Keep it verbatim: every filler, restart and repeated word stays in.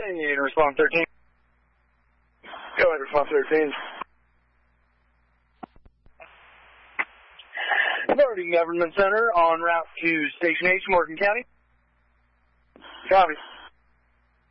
Hey, respond thirteen. Go ahead, response thirteen. Authority Government Center en route to Station H, Morgan County. Copy.